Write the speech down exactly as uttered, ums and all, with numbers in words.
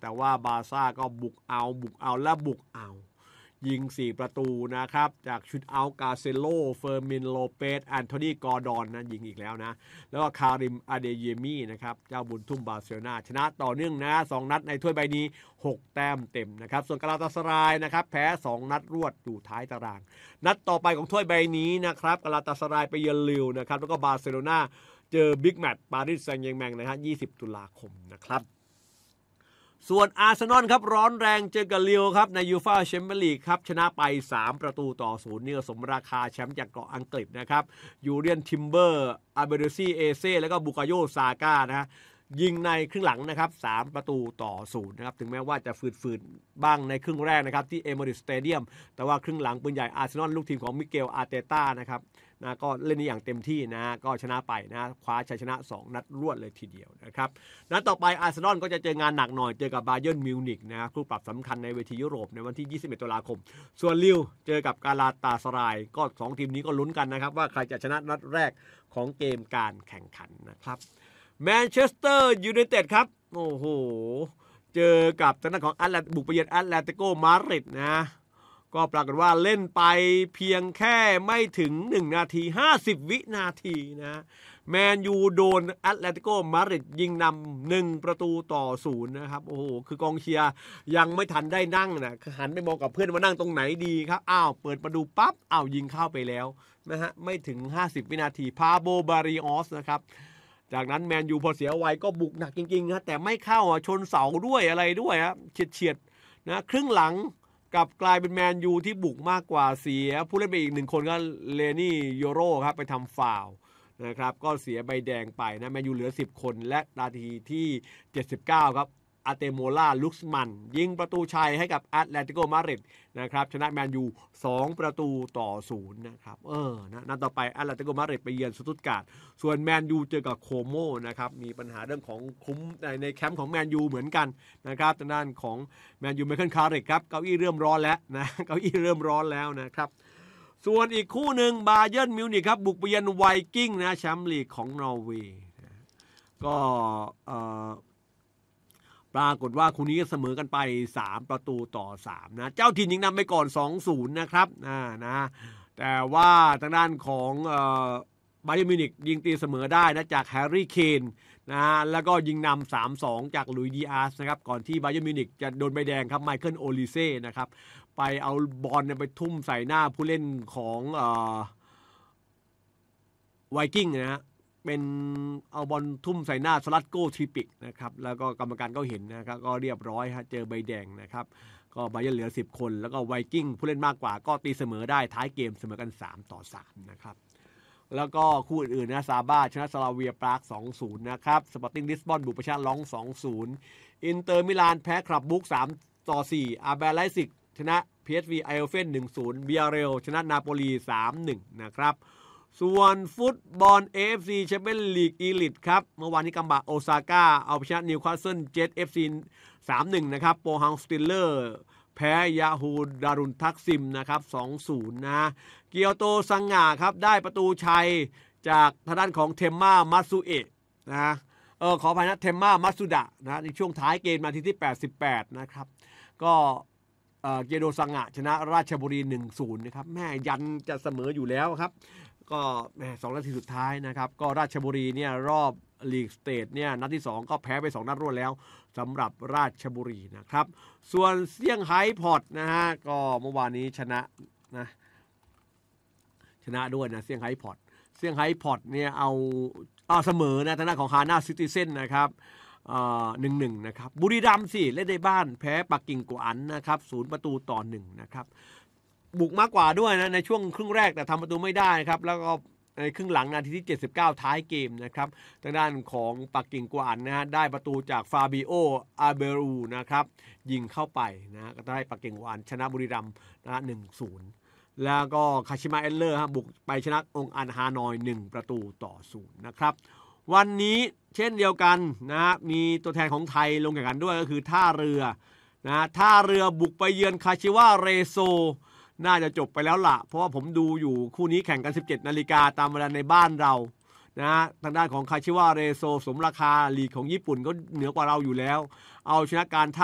แต่ว่าบาร์ซ่าก็บุกเอาบุกเอาและบุกเอายิงสี่ประตูนะครับจากชุดเอากาเซโลเฟอร์มินโลเปสแอนโทนีกอร์ดอนนะยิงอีกแล้วนะแล้วก็คาริมอาเดเยมีนะครับเจ้าบุญทุ่มบาร์เซโลนาชนะต่อเนื่องนะสองนัดในถ้วยใบนี้หกแต้มเต็มนะครับส่วนกาลาตาสรายนะครับแพ้สองนัดรวดอยู่ท้ายตารางนัดต่อไปของถ้วยใบนี้นะครับกาลาตาสรายไปเยือนลิวนะครับแล้วก็บาร์เซโลนาเจอบิ๊กแมตช์ปารีสแซงต์แชร์แมงนะฮะยี่สิบตุลาคมนะครับส่วนอาร์เซนอลครับร้อนแรงเจอกับลิวครับในยูฟ่าแชมเปี้ยนลีกครับชนะไปสามประตูต่อศูนย์นี่ก็สมราคาแชมป์จากเกาะอังกฤษนะครับยูเรียนทิมเบอร์อาเบเดซี่เอเซ่แล้วก็บุกาโยซาก้านะยิงในครึ่งหลังนะครับสามประตูต่อศูนย์นะครับถึงแม้ว่าจะฝืดๆบ้างในครึ่งแรกนะครับที่เอมิเรตส์สเตเดียมแต่ว่าครึ่งหลังปืนใหญ่อาร์เซนอลลูกทีมของมิเกลอาร์เตต้านะครับนะก็เล่นได้อย่างเต็มที่นะก็ชนะไปนะคว้าชัยชนะสองนัดรวดเลยทีเดียวนะครับนัดต่อไปอาร์เซนอลก็จะเจองานหนักหน่อยเจอกับบาเยิร์นมิวนิกนะคู่ปรับสำคัญในเวทียุโรปในวันที่ยี่สิบเอ็ดตุลาคมส่วนลิวเจอกับกาลาตาสรายก็สองทีมนี้ก็ลุ้นกันนะครับว่าใครจะชนะนัดแรกของเกมการแข่งขันนะครับแมนเชสเตอร์ยูไนเต็ดครับโอ้โหเจอกับทางด้านของแอตแลนบุกไปเยือนแอตแลติโกมาดริดนะก็ปรากฏว่าเล่นไปเพียงแค่ไม่ถึงหนึ่งนาทีห้าสิบวินาทีนะแมนยูโดนแอตเลติโกมาดริดยิงนำหนึ่งประตูต่อศูนย์นะครับโอ้โหคือกองเชียร์ยังไม่ทันได้นั่งนะหันไปมองกับเพื่อนว่านั่งตรงไหนดีครับอ้าวเปิดมาดูปั๊บอ้าวยิงเข้าไปแล้วนะฮะไม่ถึงห้าสิบวินาทีพาโบบาริออสนะครับจากนั้นแมนยูพอเสียไวก็บุกหนักจริงๆนะแต่ไม่เข้าชนเสาด้วยอะไรด้วยครับเฉียดๆนะครึ่งหลังกับกลายเป็นแมนยูที่บุกมากกว่าเสียผู้เล่นไปอีกหนึ่งคนก็เลนี่โยโร่ครับไปทำฟาวล์นะครับก็เสียใบแดงไปนะแมนยูเหลือสิบคนและนาทีที่เจ็ดสิบเก้าครับอาเตโมล่าลุกส์มันยิงประตูชัยให้กับแอตเลติโกมาดริดนะครับชนะแมนยูสองประตูต่อศูนย์นะครับเออนะนัดต่อไปแอตเลติโกมาดริดไปเยือนสตุตการ์ดส่วนแมนยูเจอกับโคโมนะครับมีปัญหาเรื่องของคุ้มในในแคมป์ของแมนยูเหมือนกันนะครับทางด้านของแมนยูไมเคิลคาริกครับเก้าอี้เริ่มร้อนแล้วนะเก้าอี้เริ่มร้อนแล้วนะครับส่วนอีกคู่หนึ่งบาเยิร์นมิวนิกครับบุกไปเยือนไวกิ้งนะแชมป์ลีกของนอร์เวย์ก็เอ่อปรากฏว่าคู่นี้เสมอกันไปสามประตูต่อสามนะเจ้าถิ่นยิงนำไปก่อน สองศูนย์ นะครับนะนะแต่ว่าทางด้านของเอ่อบาเยิร์นมิวนิกยิงตีเสมอได้นะจากแฮร์รี่เคนนะแล้วก็ยิงนำ สามสอง จากลุยส์ดิอาสนะครับก่อนที่บาเยิร์นมิวนิกจะโดนใบแดงครับไมเคิลโอลิเซ่นะครับไปเอาบอลไปทุ่มใส่หน้าผู้เล่นของเอ่อไวกิ้งนะฮะเป็นเอาบอลทุ่มใส่หน้าสลัดโก้ทริปิกนะครับแล้วก็กรรมการก็เห็นนะครับก็เรียบร้อยฮะเจอใบแดงนะครับก็บาเยิร์นเหลือสิบคนแล้วก็ไวกิ้งผู้เล่นมากกว่าก็ตีเสมอได้ท้ายเกมเสมอกันสามต่อสามนะครับแล้วก็คู่อื่นๆนะซาบ้าชนะสลาเวียปราก สองศูนย์ นะครับสปอร์ติ้งลิสบอนบุกไปชนะลอง สองศูนย์ อินเตอร์มิลานแพ้คลับบุ๊กสามต่อสี่อาร์บีไลซิกชนะ พี เอส วี ไอโอเฟน หนึ่งศูนย์ เบียเรลชนะนาโปลี สามหนึ่ง นะครับส่วนฟุตบอล เอ เอฟ ซี แชมเปี้ยนลีกอีลิทครับเมื่อวานนี้กัมบะโอซาก้าเอาชนะนิวคาสเซิลเจ็ต เอฟ ซี สามหนึ่ง นะครับโปฮังสติลเลอร์แพ้ยาฮูดารุนทักซิมนะครับ สองศูนย์ นะเกียวโตซังงะครับได้ประตูชัยจากทางด้านของเทมม่ามัตสึเอะนะเออขออภัยนะเทมม่ามัตสึดะนะในช่วงท้ายเกมนาทีที่แปดสิบแปดนะครับก็เอ่อเกียวโตซังงะชนะราชบุรี หนึ่งศูนย์ นะครับแม่ยันจะเสมออยู่แล้วครับก็แม่สองนาทีสุดท้ายนะครับก็ราชบุรีเนี่ยรอบลีกสเตทเนี่ยนัดที่สองก็แพ้ไปสองนัดรวดแล้วสำหรับราชบุรีนะครับส่วนเซี่ยงไฮ้พอร์ตนะฮะก็เมื่อวานนี้ชนะนะชนะด้วยนะเซี่ยงไฮ้พอร์ตเซี่ยงไฮ้พอร์ตเนี่ยเอาเอาเสมอนะทางด้านของฮาน่าซิตี้เซนนะครับหนึ่งหนึ่งนะครับบุรีรัมย์สิเล่นในบ้านแพ้ปักกิ่งกวานนะครับศูนย์ประตูต่อหนึ่งนะครับบุกมากกว่าด้วยนะในช่วงครึ่งแรกแต่ทำประตูไม่ได้ครับแล้วก็ในครึ่งหลังนาทีที่เจ็ดสิบเก้าท้ายเกมนะครับทางด้านของปักกิ่งกวานนะฮะได้ประตูจากฟาบิโออาเบรูนะครับยิงเข้าไปนะก็ได้ปักกิ่งกวานชนะบุรีรัมย์นะหนึ่งศูนย์แล้วก็คาชิมาเอลเลอร์ฮะบุกไปชนะองค์อันฮานอยหนึ่งประตูต่อศูนย์นะครับวันนี้เช่นเดียวกันนะมีตัวแทนของไทยลงแข่งขันด้วยก็คือท่าเรือนะท่าเรือบุกไปเยือนคาชิวาเรโซน่าจะจบไปแล้วล่ะเพราะว่าผมดูอยู่คู่นี้แข่งกัน สิบเจ็ดนาฬิกาตามเวลาในบ้านเรานะทางด้านของคาชิวาเรโซสมราคาลีกของญี่ปุ่นก็เหนือกว่าเราอยู่แล้วเอาชนะการท่า